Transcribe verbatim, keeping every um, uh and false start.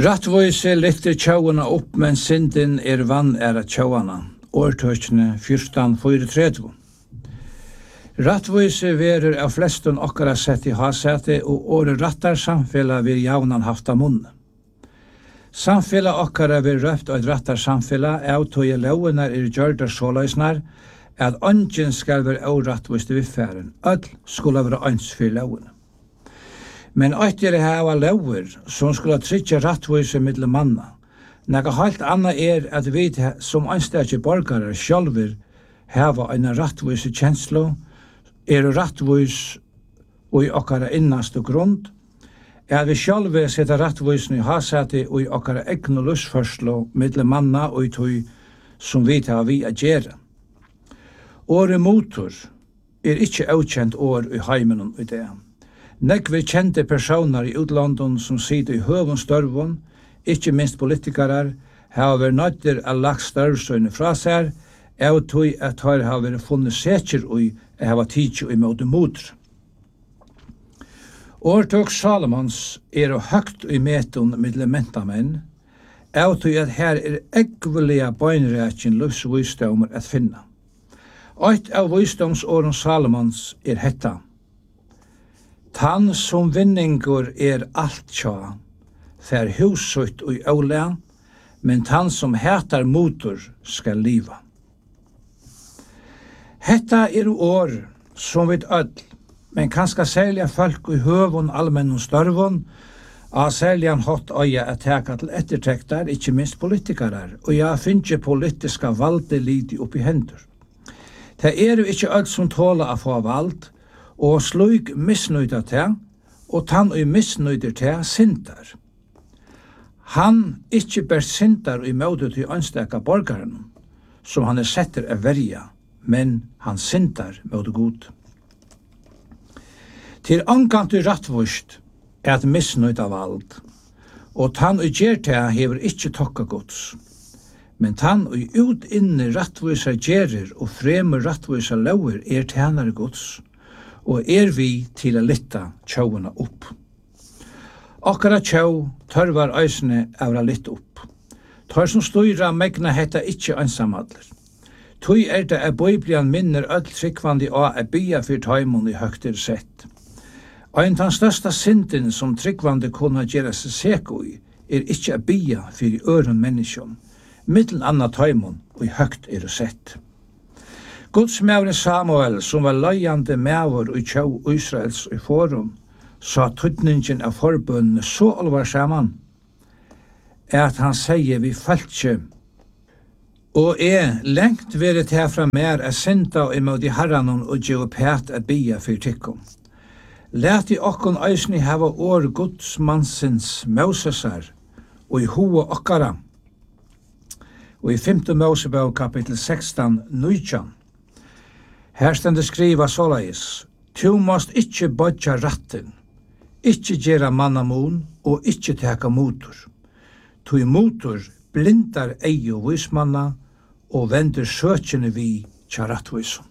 Rattvise lyfter tjauana upp, men synden er vann era tjauana. Årtøkene fjortan trettio. Rattvise verur av flestun okkara sett i hasete, og åre rattar samfella vir jaunan hafta munn. Samfella okkara vir røpt og rattar samfella, av tøye launar er gjørdar såleisnar, at ongen skal være årattvist viffæren, öll skulle være ans fyrir launar. Men ættir hava lauer som skulle tryggja rattvise middel manna. Nega heilt anna er at vi som einstakje borgarar sjálfur hava eina rattvise kjenslu, er rattvis og i okkara innaste grund, er vi sjálfur seta rattvisen i hasati og i okkara egnu lusførslu middel manna og i tøy som vi tar vi a gjera. Åre motor er ikkje aukjent år i heimenum i det. Nekve kjente personer i utlandet som sitter i høvun størvun, ikkje minst politikarar, har vært nøyder av lagt størvsøyne fra seg, av tog at her har vært funnet seker ui at hava tidsi i måte moder. Årtøk Salomons er og høgt i metun middel mentamenn, av tog at her er eggvelige bøynreakin livsvisdommer at finna. Eitt av visdomsåren Salomons er hetta: Tann som vinningur er alt tja, fer husut og åle, men tann som hetar motor skal liva. Hetta er år som vid öll, men kanska sälja folk i høvun allmennum størvun, a säljan hot øya at teka til ettertektar, ikkje minst politikarar, og ja finnje politiska valde lidi upp i hendur. Det er jo ikkje öll som tåla a få vald, og slug misnøyda til, og tann og misnøyder til sintar. Han ikkje ber sintar i møte til ønsteka borgaren, som han er setter av verja, men han sintar møte god. Til angant i rattvust er at misnøyda vald, og tann og gjer til hever ikkje tokka gods. Men tann og ut inne rattvisa gjerer og fremur rattvisa lauer er tænare gods, og er vi til å lytta tjauana opp. Okkara tjau tørvar eisne avra litt opp. Tar som styra megna hetta ikkje einsamadler. Tui er det at Biblian minner öll tryggvandi á a bia fyr taimon i høgtir sett. Ein tann størsta synden som tryggvandi kunna gjera seg seko i, er ikkje a bia fyr øren menneskjon, middel anna taimon og i høgt er sett. Gudsmævren Samuel, som var løyande mæver i tjau Israels i forum, sa tydningen av forbundene så alvarsaman, er at han sier vi falskje, og er lengt veret herfra mer er synda imod i herranon og geopæt a bia fyr tikkum. Læt i okkon eisni hava år Gudsmansins Mosesar og i hoa okkara. Og i femte Mosebok kapittel sekstan nitjan. Her stendur skriva såleis: Tu måst ikkje bodja ratten, ikkje gjera mannamun og ikkje teka motor. Tu motor blindar ei og vismanna og vendur søkjene vi tja rattvisum.